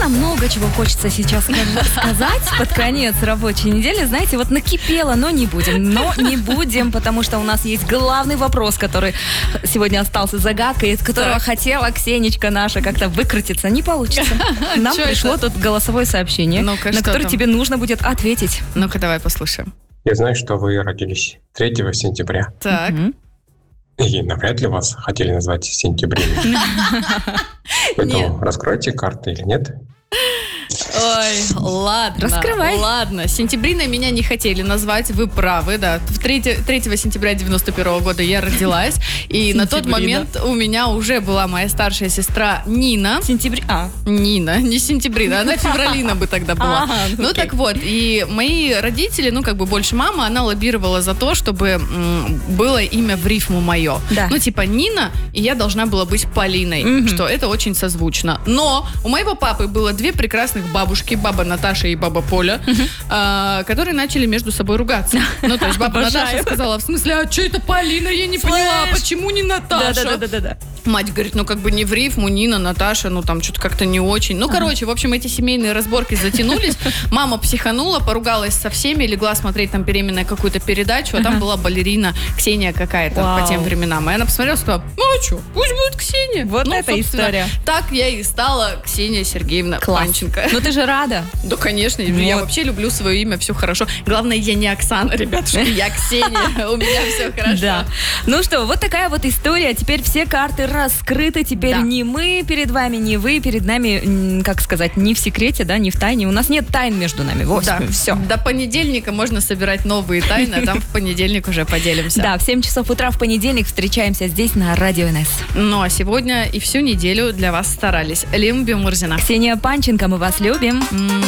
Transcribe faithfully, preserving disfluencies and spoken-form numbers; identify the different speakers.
Speaker 1: нам много чего хочется сейчас сказать под конец рабочей недели. Знаете, вот накипело, но не будем. Но не будем, потому что у нас есть главный вопрос, который сегодня остался загадкой, из которого так. хотела Ксенечка наша как-то выкрутиться. Не получится. Нам пришло тут голосовое сообщение, на которое тебе нужно будет ответить.
Speaker 2: Ну-ка, давай послушаем.
Speaker 3: Я знаю, что вы родились третьего сентября.
Speaker 2: Так.
Speaker 3: И навряд ли вас хотели назвать сентябрем. Поэтому раскройте карты или нет?
Speaker 2: Ой, ладно.
Speaker 1: Раскрывай.
Speaker 2: Ладно, сентябриной меня не хотели назвать, вы правы, да. третьего сентября девяносто первого года я родилась, и на тот момент у меня уже была моя старшая сестра Нина.
Speaker 1: Сентябрь... А.
Speaker 2: Нина, не сентябрина, она февралина бы тогда была.
Speaker 1: Ага,
Speaker 2: ну
Speaker 1: окей.
Speaker 2: так вот, и мои родители, ну как бы больше мама, она лоббировала за то, чтобы м, было имя в рифму мое.
Speaker 1: Да.
Speaker 2: Ну типа Нина, и я должна была быть Полиной,
Speaker 1: Мгм.
Speaker 2: что это очень созвучно. Но у моего папы было две прекрасных бабушки, баба Наташа и баба Поля, а, которые начали между собой ругаться. Ну, то есть баба
Speaker 1: Обожаю.
Speaker 2: Наташа сказала, в смысле, а что это Полина? Я не поняла,
Speaker 1: Слышь?
Speaker 2: почему не Наташа?
Speaker 1: Да-да-да-да-да.
Speaker 2: Мать говорит, ну как бы не в рифму, Нина, Наташа, ну там что-то как-то не очень. Ну, короче, в общем, эти семейные разборки затянулись. Мама психанула, поругалась со всеми, легла смотреть там беременная какую-то передачу, а там была балерина Ксения какая-то
Speaker 1: Вау.
Speaker 2: по тем временам. И она посмотрела и сказала, ну а что, пусть будет Ксения.
Speaker 1: Вот
Speaker 2: Ну,
Speaker 1: это
Speaker 2: собственно,
Speaker 1: история.
Speaker 2: Так я и стала Ксения Сергеевна
Speaker 1: Класс.
Speaker 2: Панченко.
Speaker 1: Ну ты же рада.
Speaker 2: Да, конечно, я
Speaker 1: Вот.
Speaker 2: вообще люблю свое имя, все хорошо. Главное, я не Оксана, ребятушки, я Ксения, у меня все хорошо.
Speaker 1: Да. Ну что, вот такая вот история. Теперь все карты раскрыты. Теперь
Speaker 2: Да.
Speaker 1: не мы перед вами, не вы перед нами, м, как сказать, не в секрете, да, не в тайне. У нас нет тайн между нами. Вот,
Speaker 2: Да.
Speaker 1: все.
Speaker 2: До понедельника можно собирать новые тайны, а там в понедельник уже поделимся.
Speaker 1: Да, в семь часов утра в понедельник встречаемся здесь на Радио эн эс.
Speaker 2: Ну а сегодня и всю неделю для вас старались Лим Бимурзина.
Speaker 1: Ксения Панченко, мы вас любим.